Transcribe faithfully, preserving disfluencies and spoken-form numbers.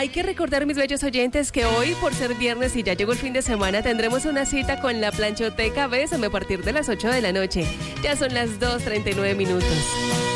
Hay que recordar, mis bellos oyentes, que hoy, por ser viernes y ya llegó el fin de semana, tendremos una cita con la Planchoteca Bésame a partir de las ocho de la noche. Ya son las dos treinta y nueve minutos.